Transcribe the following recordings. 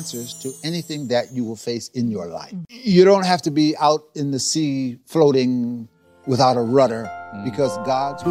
answers to anything that you will face in your life. You don't have to be out in the sea floating without a rudder because God's...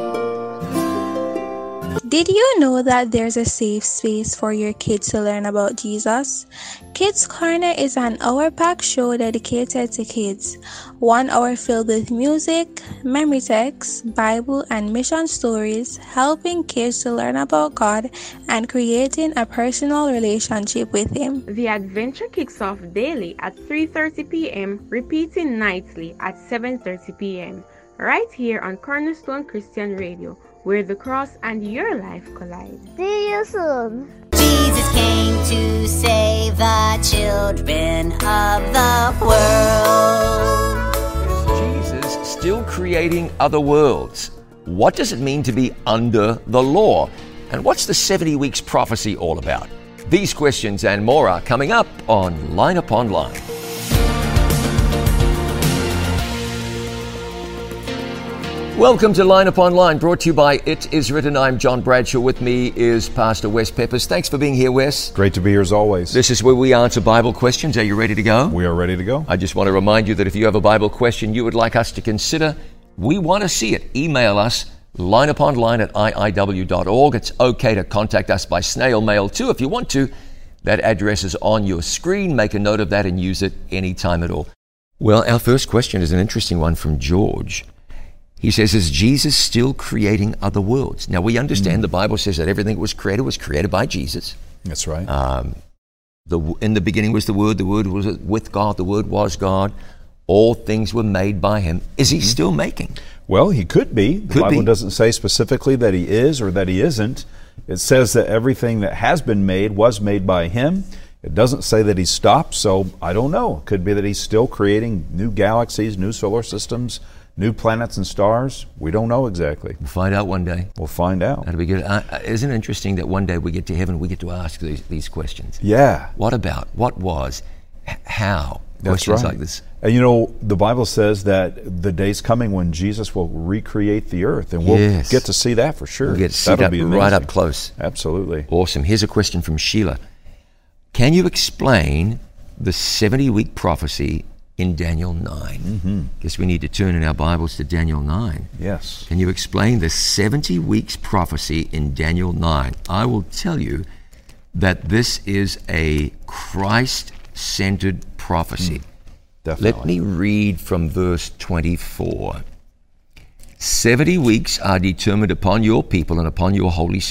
Did you know that there's a safe space for your kids to learn about Jesus? Kids Corner is an hour-packed show dedicated to kids. 1 hour filled with music, memory texts, Bible, and mission stories, helping kids to learn about God and creating a personal relationship with Him. The adventure kicks off daily at 3:30 p.m., repeating nightly at 7:30 p.m., right here on Cornerstone Christian Radio, where the cross and your life collide. See you soon. Jesus came to save the children of the world. Jesus still creating other worlds. What does it mean to be under the law? And what's the 70 weeks prophecy all about? These questions and more are coming up on Line Upon Line. Welcome to Line Upon Line, brought to you by It Is Written. I'm John Bradshaw. With me is Pastor Wes Peppers. Thanks for being here, Wes. Great to be here as always. This is where we answer Bible questions. Are you ready to go? We are ready to go. I just want to remind you that if you have a Bible question you would like us to consider, we want to see it. Email us, lineuponline@iiw.org. It's okay to contact us by snail mail too if you want to. That address is on your screen. Make a note of that and use it anytime at all. Well, our first question is an interesting one from George. He says, is Jesus still creating other worlds? Now, we understand the Bible says that everything that was created by Jesus. That's right. In the beginning was the Word was with God, the Word was God. All things were made by Him. Is He still making? Well, He could be. The Bible doesn't say specifically that He is or that He isn't. It says that everything that has been made was made by Him. It doesn't say that He stopped, so I don't know. It could be that He's still creating new galaxies, new solar systems, new planets and stars. We don't know exactly. We'll find out one day. We'll find out. That'll be good. Isn't it interesting that one day we get to heaven, we get to ask these questions? Yeah. What about? What was? How? That's questions right. like this. And you know, the Bible says that the day's coming when Jesus will recreate the earth, and we'll get to see that for sure. We'll get to see that right up close. Absolutely. Awesome. Here's a question from Sheila. Can you explain the 70-week prophecy in Daniel 9? Guess we need to turn in our Bibles to Daniel 9. Yes. Can you explain the 70 weeks prophecy in Daniel 9? I will tell you that this is a Christ-centered prophecy. Definitely. Let me read from verse 24. 70 weeks are determined upon your people and upon your holy